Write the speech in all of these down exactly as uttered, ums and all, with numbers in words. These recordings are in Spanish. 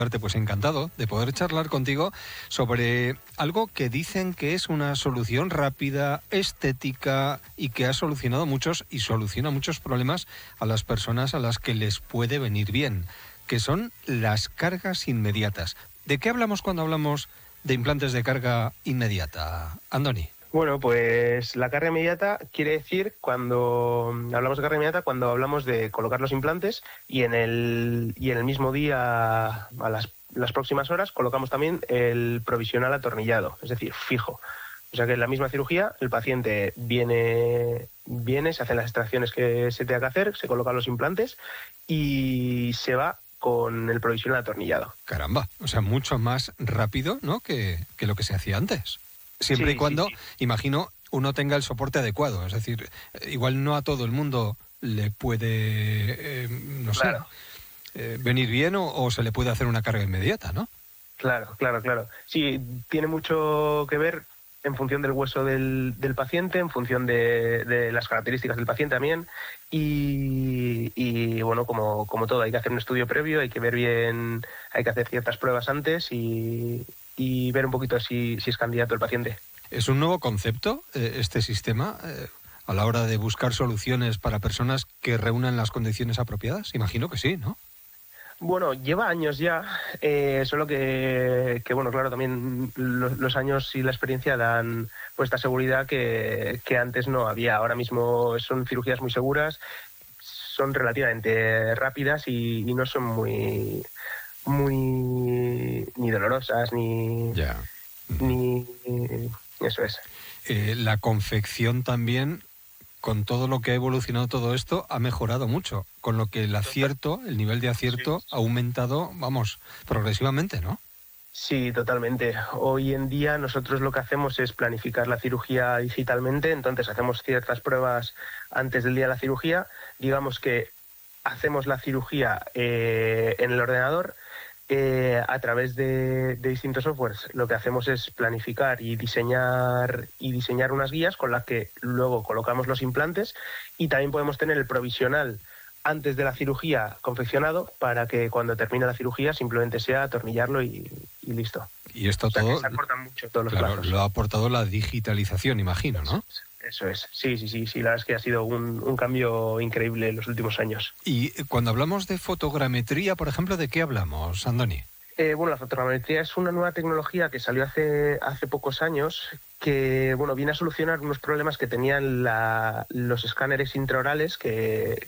Pues encantado de poder charlar contigo sobre algo que dicen que es una solución rápida, estética y que ha solucionado muchos y soluciona muchos problemas a las personas a las que les puede venir bien, que son las cargas inmediatas. ¿De qué hablamos cuando hablamos de implantes de carga inmediata, Andoni? Bueno, pues la carga inmediata quiere decir, cuando hablamos de carga inmediata, cuando hablamos de colocar los implantes y en el, y en el mismo día, a las, las próximas horas, colocamos también el provisional atornillado, es decir, fijo. O sea que en la misma cirugía el paciente viene, viene, se hacen las extracciones que se tenga que hacer, se colocan los implantes y se va con el provisional atornillado. Caramba, o sea, mucho más rápido, ¿no?, que, que lo que se hacía antes. Siempre Sí, y cuando, sí, sí. imagino, uno tenga el soporte adecuado. Es decir, igual no a todo el mundo le puede, eh, no Claro. sé, eh, venir bien o, o se le puede hacer una carga inmediata, ¿no? Claro, claro, claro. Sí, tiene mucho que ver en función del hueso del, del paciente, en función de, de las características del paciente también. Y, y bueno, como, como todo, hay que hacer un estudio previo, hay que ver bien, hay que hacer ciertas pruebas antes y, y ver un poquito si, si es candidato el paciente. ¿Es un nuevo concepto eh, este sistema eh, a la hora de buscar soluciones para personas que reúnan las condiciones apropiadas? Imagino que sí, ¿no? Bueno, lleva años ya, eh, solo que, que, bueno, claro, también los, los años y la experiencia dan pues esta seguridad que, que antes no había. Ahora mismo son cirugías muy seguras, son relativamente rápidas y, y no son muy, muy ni dolorosas ni, Ya. ni eso es. Eh, la confección también, con todo lo que ha evolucionado todo esto, ha mejorado mucho, con lo que el acierto, el nivel de acierto Sí. ha aumentado, vamos, progresivamente, ¿no? Sí, totalmente. Hoy en día nosotros lo que hacemos es planificar la cirugía digitalmente, entonces hacemos ciertas pruebas antes del día de la cirugía. Digamos que hacemos la cirugía eh, en el ordenador. Eh, a través de, de distintos softwares lo que hacemos es planificar y diseñar y diseñar unas guías con las que luego colocamos los implantes y también podemos tener el provisional antes de la cirugía confeccionado para que cuando termine la cirugía simplemente sea atornillarlo y, y listo. Y esto O sea, todo, que se acortan mucho todos los claro, plazos. lo ha aportado la digitalización, imagino, ¿no? Eso es, sí, sí, sí, sí, la verdad es que ha sido un, un cambio increíble en los últimos años. Y cuando hablamos de fotogrametría, por ejemplo, ¿de qué hablamos, Andoni? Eh, bueno, la fotogrametría es una nueva tecnología que salió hace, hace pocos años que bueno, viene a solucionar unos problemas que tenían la, los escáneres intraorales que,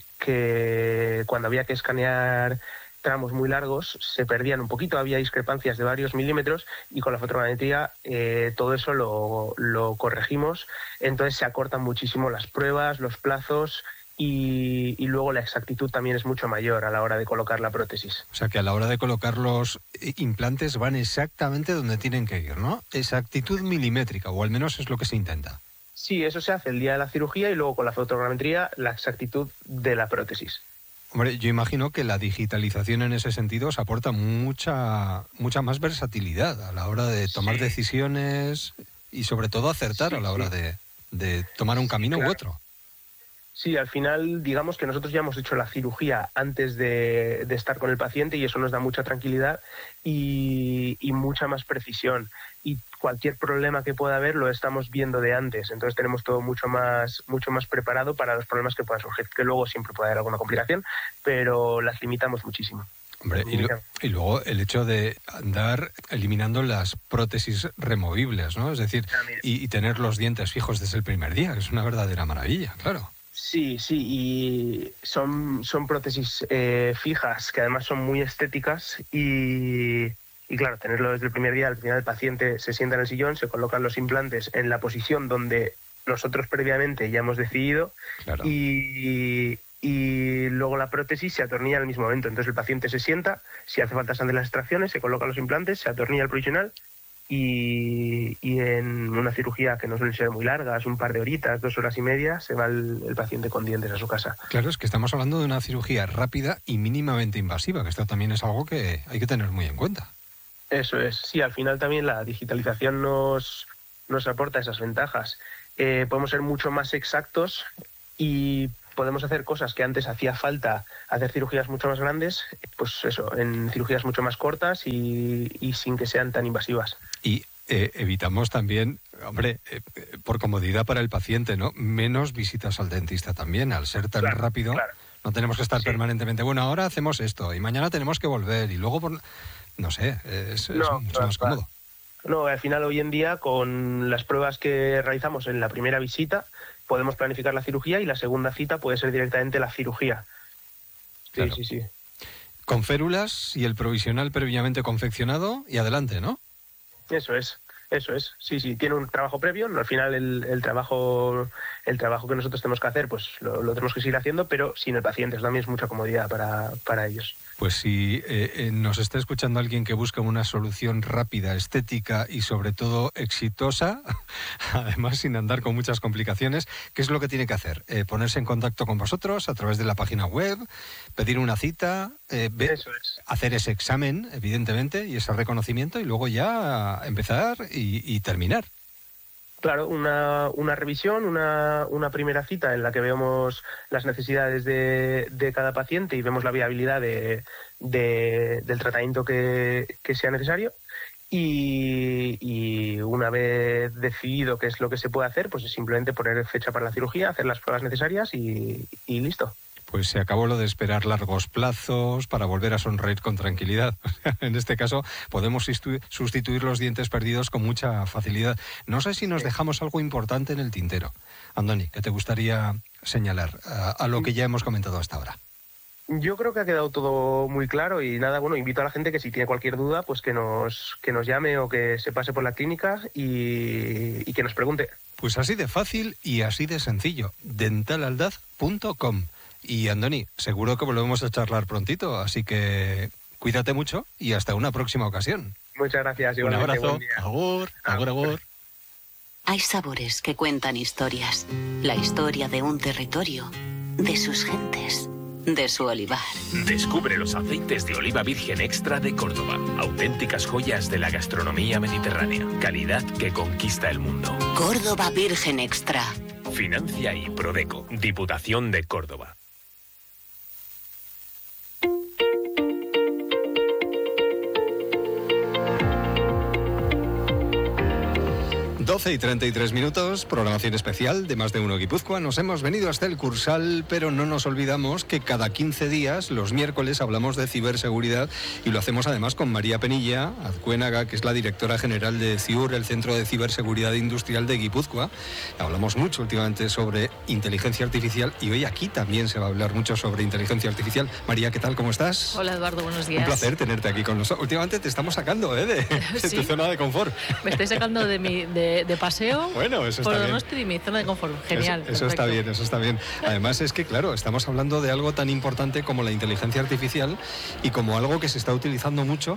que cuando había que escanear tramos muy largos se perdían un poquito, había discrepancias de varios milímetros y con la fotogrametría eh, todo eso lo, lo corregimos, entonces se acortan muchísimo las pruebas, los plazos y, y luego la exactitud también es mucho mayor a la hora de colocar la prótesis. O sea que a la hora de colocar los implantes van exactamente donde tienen que ir, ¿no? Exactitud milimétrica, o al menos es lo que se intenta. Sí, eso se hace el día de la cirugía y luego con la fotogrametría la exactitud de la prótesis. Hombre, yo imagino que la digitalización en ese sentido os aporta mucha, mucha más versatilidad a la hora de tomar Sí. decisiones y sobre todo acertar Sí, a la hora sí. de, de tomar un Sí, camino claro. u otro. Sí, al final, digamos que nosotros ya hemos hecho la cirugía antes de, de estar con el paciente y eso nos da mucha tranquilidad y, y mucha más precisión. Y cualquier problema que pueda haber lo estamos viendo de antes. Entonces tenemos todo mucho más, mucho más preparado para los problemas que puedan surgir, que luego siempre puede haber alguna complicación, pero las limitamos muchísimo. Hombre, y, lo- y luego el hecho de andar eliminando las prótesis removibles, ¿no? Es decir, También. y, y tener los dientes fijos desde el primer día, que es una verdadera maravilla, claro. Sí, sí, y son, son prótesis eh, fijas que además son muy estéticas y, y claro, tenerlo desde el primer día, al final el paciente se sienta en el sillón, se colocan los implantes en la posición donde nosotros previamente ya hemos decidido Claro. y, y luego la prótesis se atornilla al mismo momento. Entonces el paciente se sienta, si hace falta se hacen las extracciones, se colocan los implantes, se atornilla el provisional y, y en una cirugía que no suele ser muy larga, es un par de horitas, dos horas y media, se va el, el paciente con dientes a su casa. Claro, es que estamos hablando de una cirugía rápida y mínimamente invasiva, que esto también es algo que hay que tener muy en cuenta. Eso es, sí, al final también la digitalización nos, nos aporta esas ventajas. Eh, podemos ser mucho más exactos y podemos hacer cosas que antes hacía falta hacer cirugías mucho más grandes, pues eso, en cirugías mucho más cortas y, y sin que sean tan invasivas. Y eh, evitamos también, hombre, eh, por comodidad para el paciente, ¿no? Menos visitas al dentista también, al ser tan Claro, rápido. claro. No tenemos que estar sí. permanentemente, bueno, ahora hacemos esto y mañana tenemos que volver y luego, por... no sé, es, no, es mucho claro, más claro. cómodo. No, al final hoy en día con las pruebas que realizamos en la primera visita podemos planificar la cirugía y la segunda cita puede ser directamente la cirugía. Sí, claro. sí, sí. Con férulas y el provisional previamente confeccionado y adelante, ¿no? Eso es, eso es. Sí, sí, tiene un trabajo previo. Al final el, el trabajo el trabajo que nosotros tenemos que hacer pues lo, lo tenemos que seguir haciendo, pero sin el paciente. Eso también es mucha comodidad para, para ellos. Pues si eh, eh, nos está escuchando alguien que busca una solución rápida, estética y sobre todo exitosa, además sin andar con muchas complicaciones, ¿qué es lo que tiene que hacer? Eh, ponerse en contacto con vosotros a través de la página web, pedir una cita, eh, ve, Eso es. hacer ese examen, evidentemente, y ese reconocimiento y luego ya empezar y, y terminar. Claro, una, una revisión, una, una primera cita en la que vemos las necesidades de, de cada paciente y vemos la viabilidad de, de, del tratamiento que, que sea necesario. Y, y una vez decidido qué es lo que se puede hacer, pues es simplemente poner fecha para la cirugía, hacer las pruebas necesarias y, y listo. Pues se acabó lo de esperar largos plazos para volver a sonreír con tranquilidad. En este caso podemos sustituir los dientes perdidos con mucha facilidad. No sé si nos dejamos algo importante en el tintero. Andoni, ¿qué te gustaría señalar a, a lo que ya hemos comentado hasta ahora? Yo creo que ha quedado todo muy claro y nada, bueno, invito a la gente que si tiene cualquier duda, pues que nos, que nos llame o que se pase por la clínica y, y que nos pregunte. Pues así de fácil y así de sencillo. dental aldaz punto com. Y Andoni, seguro que volvemos a charlar prontito, así que cuídate mucho y hasta una próxima ocasión. Muchas gracias. Un abrazo. Agur, agur, agur. Hay sabores que cuentan historias. La historia de un territorio, de sus gentes, de su olivar. Descubre los aceites de oliva virgen extra de Córdoba. Auténticas joyas de la gastronomía mediterránea. Calidad que conquista el mundo. Córdoba Virgen Extra. Financia y Prodeco. Diputación de Córdoba. doce y treinta y tres minutos, programación especial de Más de Uno Guipúzcoa. Nos hemos venido hasta el Cursal, pero no nos olvidamos que cada quince días, los miércoles, hablamos de ciberseguridad y lo hacemos además con María Penilla Azcuénaga, que es la directora general de CIUR, el Centro de Ciberseguridad Industrial de Guipúzcoa. Hablamos mucho últimamente sobre inteligencia artificial y hoy aquí también se va a hablar mucho sobre inteligencia artificial. María, ¿qué tal? ¿Cómo estás? Hola, Eduardo, buenos días. Un placer tenerte aquí con nosotros. Últimamente te estamos sacando ¿eh? de, de ¿Sí? tu zona de confort. Me estoy sacando de mi... De... De, de paseo, bueno, eso está por lo bien. menos estoy en mi zona de confort. Genial. Eso, eso está bien, eso está bien. Además es que, claro, estamos hablando de algo tan importante como la inteligencia artificial y como algo que se está utilizando mucho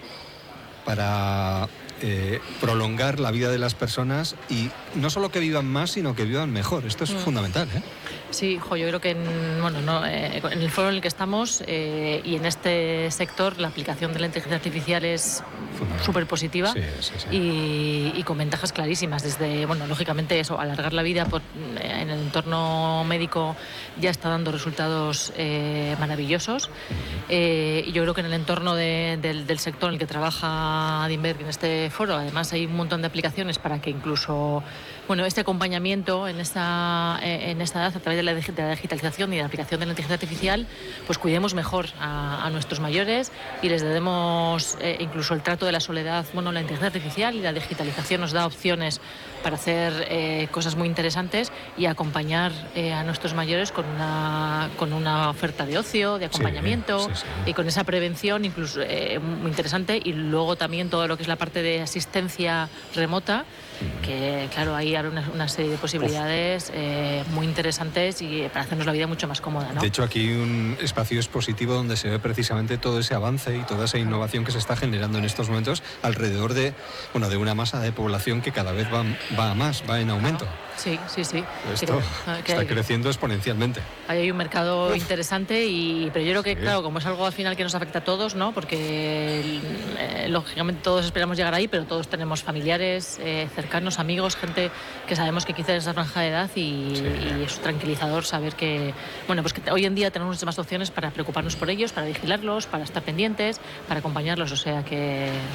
para eh, prolongar la vida de las personas y no solo que vivan más, sino que vivan mejor. Esto es mm. fundamental, ¿eh? Sí, jo, yo creo que en, bueno, no, eh, en el foro en el que estamos eh, y en este sector la aplicación de la inteligencia artificial es súper positiva sí, sí, sí. Y, y con ventajas clarísimas. Desde, bueno, lógicamente eso, alargar la vida por, en el entorno médico ya está dando resultados eh, maravillosos. Eh, y yo creo que en el entorno de, del, del sector en el que trabaja Adinberg en este foro, además hay un montón de aplicaciones para que incluso, bueno, este acompañamiento en esta, en esta edad a través de la, de la digitalización y de la aplicación de la inteligencia artificial, pues cuidemos mejor a, a nuestros mayores y les demos eh, incluso el trato de la soledad. Bueno, la inteligencia artificial y la digitalización nos da opciones para hacer eh, cosas muy interesantes y acompañar eh, a nuestros mayores con una, con una oferta de ocio, de acompañamiento sí, sí, sí. y con esa prevención incluso eh, muy interesante, y luego también todo lo que es la parte de asistencia remota, que claro, ahí hay una, una serie de posibilidades eh, muy interesantes y para hacernos la vida mucho más cómoda, ¿no? De hecho, aquí hay un espacio expositivo donde se ve precisamente todo ese avance y toda esa innovación que se está generando en estos momentos alrededor de, bueno, de una masa de población que cada vez va, va a más, va en aumento. Sí, sí, sí. Esto sí, que está hay, creciendo exponencialmente. Ahí hay un mercado Uf. interesante, y pero yo creo que, sí. claro, como es algo al final que nos afecta a todos, ¿no? Porque eh, lógicamente todos esperamos llegar ahí, pero todos tenemos familiares eh, cercanos nuestros amigos, gente que sabemos que quizás es esa franja de edad y, sí. y es tranquilizador saber que, bueno, pues que hoy en día tenemos muchas más opciones para preocuparnos por ellos, para vigilarlos, para estar pendientes, para acompañarlos, o sea que